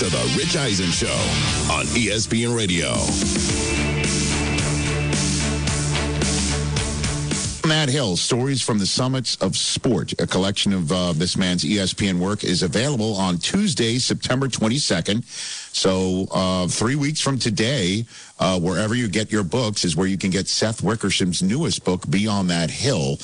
to The Rich Eisen Show on ESPN Radio. Matt Hill, Stories from the Summits of Sport. A collection of this man's ESPN work is available on Tuesday, September 22nd. So 3 weeks from today, wherever you get your books is where you can get Seth Wickersham's newest book, Beyond That Hill.